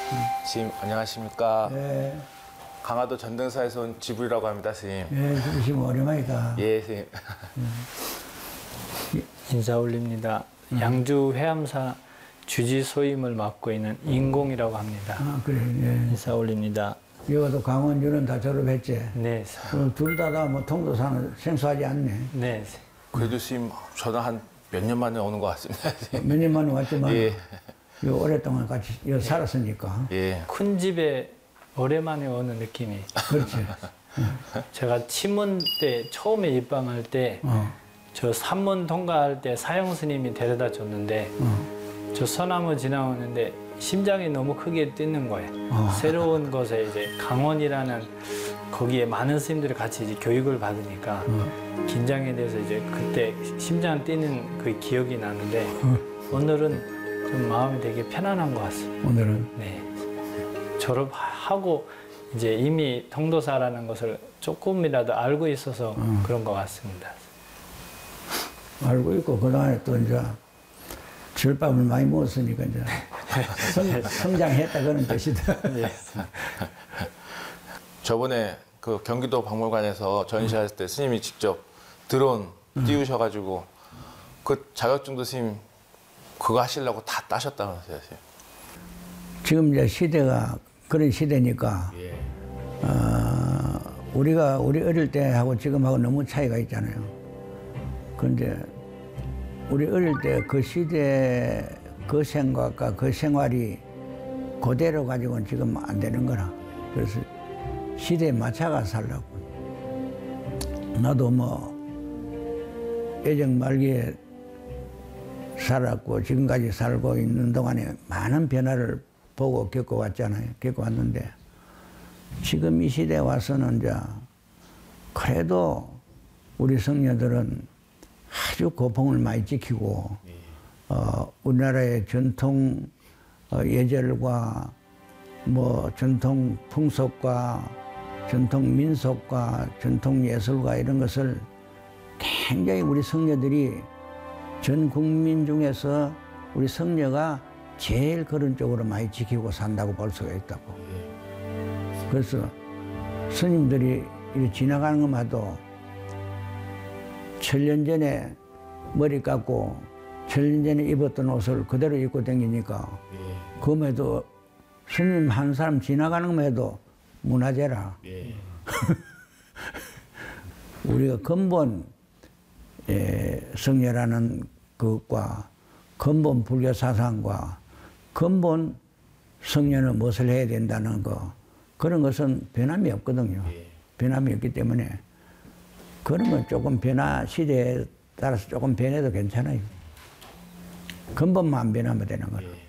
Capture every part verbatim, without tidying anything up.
스님 안녕하십니까? 예, 강화도 전등사에서 온 지불이라고 합니다, 스님. 예, 지금 오랜만이다. 예, 스님. 인사 올립니다. 양주 회암사 주지 소임을 맡고 있는 인공이라고 합니다. 아, 그래, 예. 인사 올립니다. 여기도 강원주는 다 졸업했지. 네, 둘 다 다 뭐 통도사는 생소하지 않네. 네. 그래도 스님, 저는 한 몇 년 만에 오는 것 같습니다, 스님. 몇 년 만에 왔지만, 예. 요 오랫동안 같이 여기 살았으니까. 예. 큰 집에 오랜만에 오는 느낌이. 그렇지. 제가 친문 때 처음에 입방할 때 저 어, 산문 통과할 때 사형 스님이 데려다 줬는데 어, 저 소나무 지나오는데 심장이 너무 크게 뛰는 거예요. 어. 새로운 곳에 이제 강원이라는 거기에 많은 스님들이 같이 이제 교육을 받으니까 어. 긴장에 대해서 이제 그때 심장 뛰는 그 기억이 나는데 오늘은 좀 마음이 되게 편안한 것 같습니다. 오늘은. 네. 졸업하고 이제 이미 통도사라는 것을 조금이라도 알고 있어서 음. 그런 것 같습니다. 알고 있고, 그동안에 또 이제 절밥을 많이 먹었으니까 이제 성, 성장했다 그런 뜻이다. 예. 저번에 그 경기도 박물관에서 전시할 때 스님이 직접 드론 띄우셔가지고 그 자격증도 스님 그거 하시려고 다 따셨다면서요, 스님. 지금 이제 시대가 그런 시대니까, 예. 어, 우리가 우리 어릴 때하고 지금하고 너무 차이가 있잖아요. 그런데 우리 어릴 때 그 시대 그 생각과 그 생활이 그대로 가지고는 지금 안 되는 거라. 그래서 시대에 맞춰가 살라고. 나도 뭐 예정 말기에 살았고 지금까지 살고 있는 동안에 많은 변화를 보고 겪어왔잖아요. 겪어왔는데 지금 이 시대에 와서는 이제 그래도 우리 성녀들은 아주 고풍을 많이 지키고 어, 우리나라의 전통 어, 예절과 뭐 전통 풍속과 전통 민속과 전통 예술과 이런 것을 굉장히 우리 성녀들이 전 국민 중에서 우리 성녀가 제일 그런 쪽으로 많이 지키고 산다고 볼 수가 있다고. 그래서 스님들이 이렇게 지나가는 것마다 천년 전에 머리 깎고 천년 전에 입었던 옷을 그대로 입고 다니니까 예. 그럼에도 스님 한 사람 지나가는 것만 해도 문화재라. 예. 우리가 근본 예, 성녀라는 것과 근본 불교 사상과 근본 성녀는 무엇을 해야 된다는 거 그런 것은 변함이 없거든요. 예. 변함이 없기 때문에 그런 건 조금 변화 시대에 따라서 조금 변해도 괜찮아요. 근본만 안 변하면 되는 거라. 예.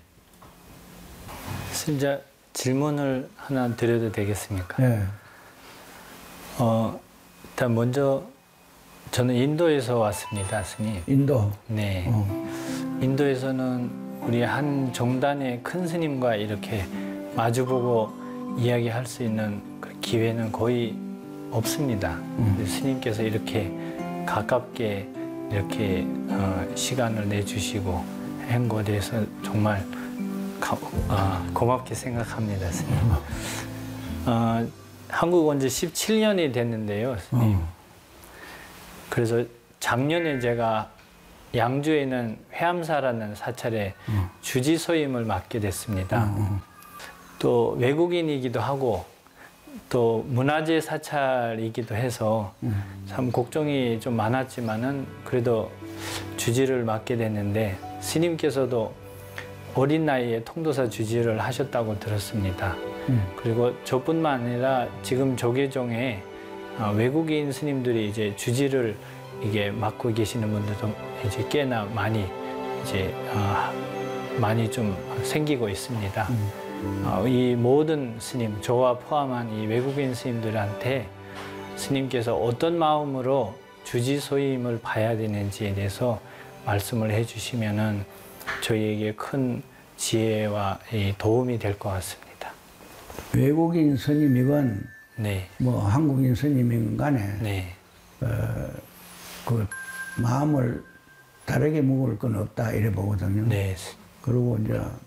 스님, 질문을 하나 드려도 되겠습니까? 예. 어, 일단 먼저 저는 인도에서 왔습니다, 스님. 인도. 네. 어. 인도에서는 우리 한 정단의 큰 스님과 이렇게 마주보고 이야기할 수 있는 그 기회는 거의 없습니다. 음. 스님께서 이렇게 가깝게 이렇게 어, 시간을 내주시고 한 것에 대해서 정말 가, 어, 고맙게 생각합니다, 스님. 어, 한국 온 지 십칠 년이 됐는데요, 스님. 어. 그래서 작년에 제가 양주에 있는 회암사라는 사찰에 어. 주지소임을 맡게 됐습니다. 어, 어. 또 외국인이기도 하고 또 문화재 사찰이기도 해서 음. 참 걱정이 좀 많았지만은 그래도 주지를 맡게 됐는데 스님께서도 어린 나이에 통도사 주지를 하셨다고 들었습니다. 음. 그리고 저뿐만 아니라 지금 조계종에 어, 외국인 스님들이 이제 주지를 이게 맡고 계시는 분들도 이제 꽤나 많이 이제 어, 많이 좀 생기고 있습니다. 음. 어, 이 모든 스님, 저와 포함한 이 외국인 스님들한테 스님께서 어떤 마음으로 주지 소임을 봐야 되는지에 대해서 말씀을 해주시면은 저희에게 큰 지혜와 이 도움이 될 것 같습니다. 외국인 스님이건 네, 뭐 한국인 스님이건 간에 네, 어, 그 마음을 다르게 먹을 건 없다 이래 보거든요. 네, 그리고 이제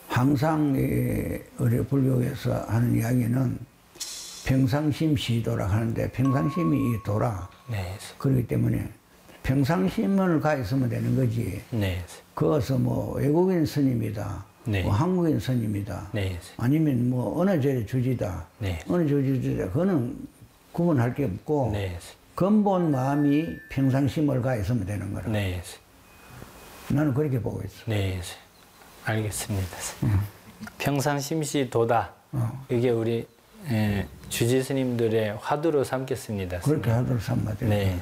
항상 이 우리 불교에서 하는 이야기는 평상심 시도라 하는데 평상심이 이 도라. 네. 그렇기 때문에 평상심을 가 있으면 되는 거지. 네. 그것은 뭐 외국인 스님이다. 네. 뭐 한국인 스님이다. 네. 아니면 뭐 어느 절의 주지다. 네. 어느 절의 주지다. 그거는 구분할 게 없고 네. 근본 마음이 평상심을 가 있으면 되는 거라. 네. 나는 그렇게 보고 있어. 네. 알겠습니다. 음. 평상심시 도다. 어. 이게 우리 예, 주지 스님들의 화두로 삼겠습니다. 그렇게 하도록 삼아야 돼. 네.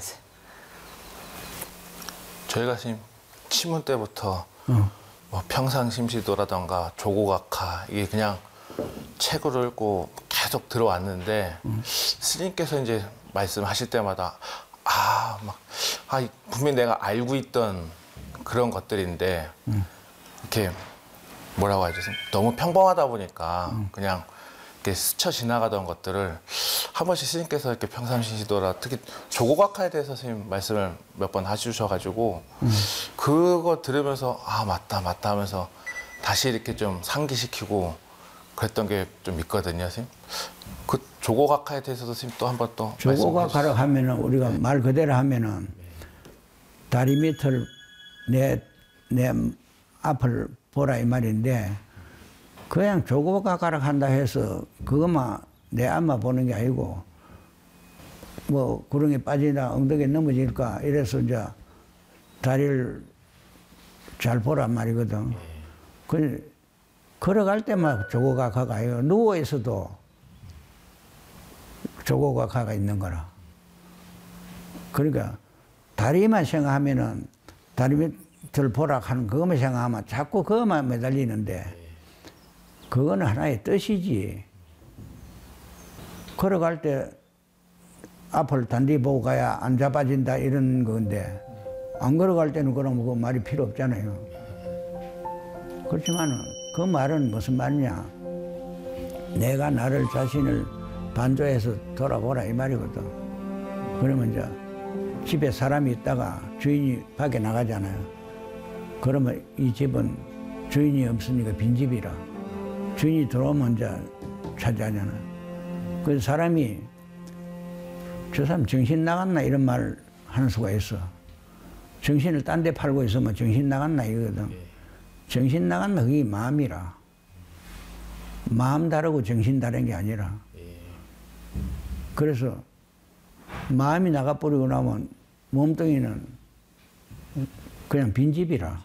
저희가 지금 치문 때부터 어. 뭐 평상심시도라던가 조고각하 이게 그냥 책으로 읽고 계속 들어왔는데 음. 스님께서 이제 말씀하실 때마다 아, 막, 아, 분명히 내가 알고 있던 그런 것들인데 음. 이렇게 뭐라고 하죠? 너무 평범하다 보니까 음. 그냥 이렇게 스쳐 지나가던 것들을 한 번씩 스님께서 이렇게 평상심시도라 특히 조고각하에 대해서 스님 말씀을 몇 번 해주셔가지고 음. 그거 들으면서 아 맞다 맞다 하면서 다시 이렇게 좀 상기시키고 그랬던 게 좀 있거든요, 스님. 그 조고각하에 대해서도 스님 또 한 번 또 조고각하라 하면은 우리가 네. 말 그대로 하면은 다리 밑을 내, 내 앞을 보라 이 말인데 그냥 조고각하라 한다 해서 그것만 내 앞만 보는 게 아니고 뭐 구렁이 빠지나 엉덩이 넘어질까 이래서 이제 다리를 잘 보란 말이거든. 그 걸어갈 때만 조고각하가 아니고 누워 있어도 조고각하가 있는 거라. 그러니까 다리만 생각하면은 다리 밑을 보라 하는 그것만 생각하면 자꾸 그것만 매달리는데 그거는 하나의 뜻이지. 걸어갈 때 앞을 단디 보고 가야 안 잡아진다 이런 건데 안 걸어갈 때는 그럼 그 말이 필요 없잖아요. 그렇지만은 그 말은 무슨 말이냐. 내가 나를 자신을 반조해서 돌아보라 이 말이거든. 그러면 이제 집에 사람이 있다가 주인이 밖에 나가잖아요. 그러면 이 집은 주인이 없으니까 빈집이라. 주인이 들어오면 이제 차지하잖아. 그래서 사람이 저 사람 정신 나갔나 이런 말을 하는 수가 있어. 정신을 딴 데 팔고 있으면 정신 나갔나 이거거든. 정신 나갔나 그게 마음이라. 마음 다르고 정신 다른 게 아니라. 그래서 마음이 나가버리고 나면 몸뚱이는 그냥 빈집이라.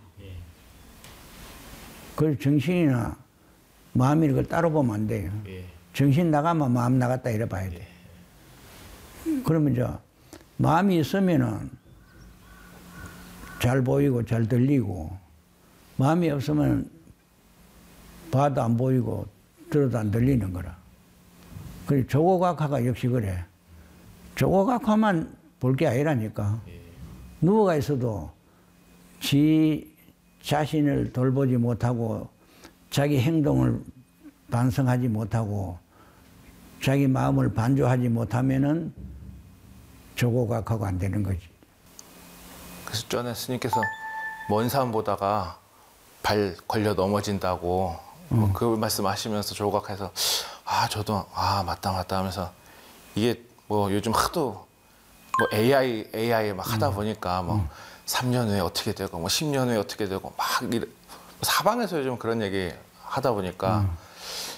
그래서 정신이나 마음이 이걸 따로 보면 안 돼요. 정신 나가면 마음 나갔다 이래 봐야 돼. 그러면 이제 마음이 있으면은 잘 보이고 잘 들리고 마음이 없으면 봐도 안 보이고 들어도 안 들리는 거라. 그리고 조고각하가 역시 그래. 조고각하만 볼 게 아니라니까. 누워가 있어도 지 자신을 돌보지 못하고 자기 행동을 반성하지 못하고 자기 마음을 반조하지 못하면은 조고각하고 안 되는 거지. 그래서 전에 스님께서 먼 산 보다가 발 걸려 넘어진다고 뭐 그 말씀하시면서 조각해서 아 저도 아 맞다 맞다 하면서 이게 뭐 요즘 하도 뭐 에이아이 에이아이 막 하다 보니까 뭐 삼 년 후에 어떻게 되고 뭐 십 년 후에 어떻게 되고 막 이래 사방에서 요즘 그런 얘기 하다 보니까